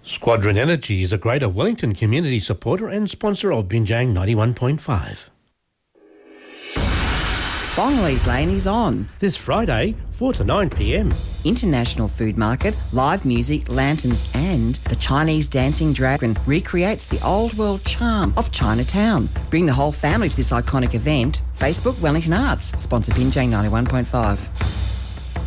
Squadron Energy is a Greater Wellington community supporter and sponsor of Binjang 91.5. Bongley's Lane is on. This Friday, 4 to 9 p.m. International Food Market, live music, lanterns and the Chinese Dancing Dragon recreates the old world charm of Chinatown. Bring the whole family to this iconic event. Facebook Wellington Arts, sponsor Binjang 91.5.